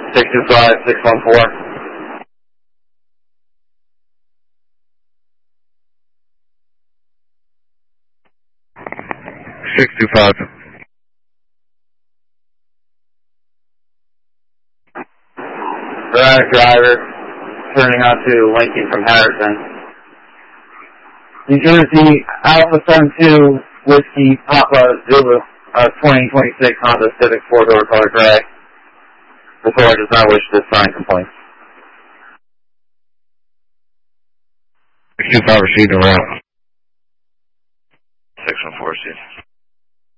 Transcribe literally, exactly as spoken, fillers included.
six two five, six one four. six two five. Erratic driver, turning onto Lincoln from Harrison. New Jersey, Alpha seven two, Whiskey, Papa, Zulu, uh, twenty twenty-six Honda Civic four-door color gray. The Ford does not wish to sign complaints. six two five received around. six one four, received.